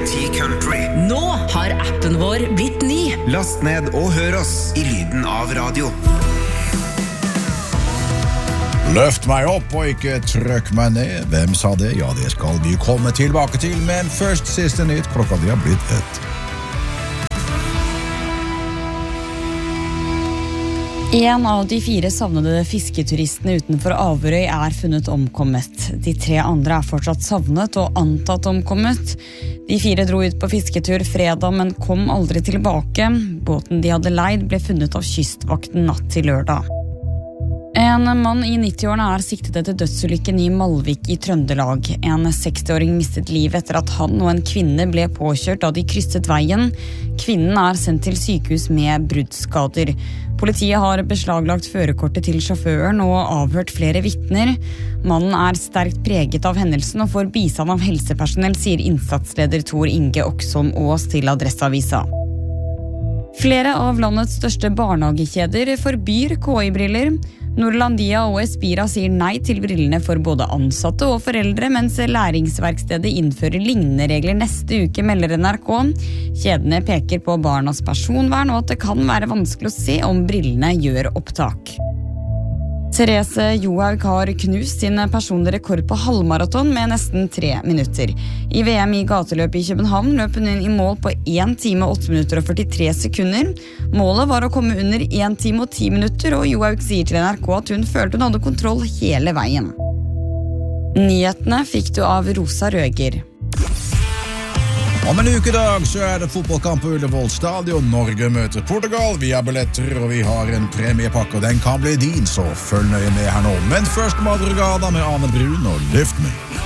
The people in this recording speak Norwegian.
IT Country. Nå har appen vår blitt ny. Last ned og hør oss i lyden av radio. Løft meg opp og ikke trykk meg ned. Hvem sa det? Ja, det skal vi komme tilbake til, men først siste nytt. Klokka de har blitt 1. En av de 4 savnede fisketuristene utenfor Averøy funnet omkommet. De 3 andre fortsatt savnet og antatt omkommet. De 4 dro ut på fisketur fredag, men kom aldri tilbake. Båten de hadde leid ble funnet av kystvakten natt til lørdag. En mann i 90-årene siktet etter dødsulykken i Malvik i Trøndelag. En 60-åring mistet livet etter at han og en kvinne ble påkjørt da de krysset veien. Kvinnen sendt til sykehus med bruddskader. Politiet har beslaglagt førerkortet til sjåføren og avhørt flere vitner. Mannen sterkt preget av hendelsen og får bistand av helsepersonell, sier innsatsleder Tor Inge Oksholm Aas til Adresseavisa. Flere av landets største barnehagekjeder forbyr KI-briller. Norlandia og Espira sier nei til brillene for både ansatte og foreldre, mens Læringsverkstedet innfører lignende regler neste uke, melder NRK. Kjedene peker på barnas personvern og at det kan være vanskelig å se om brillene gjør opptak. Therese Johaug har knust sin personlige rekord på halvmaraton med nesten 3 minutter. I VM i gateløp i København løp hun inn i mål på 1 time, 8 minutter og 43 sekunder. Målet var å komme under 1 time og 10 minutter, og Johaug sier til NRK at hun følte hun hadde kontroll hele veien. Nyhetene fikk du av Rosa Røger. Om en ukedag så det fotballkamp på Ullevål stadion. Norge møter Portugal. Vi har billetter, og vi har en premiepakke, og den kan bli din, så følg nøye med her nå. Men først Madrugada med Ane Brun og Lift Me.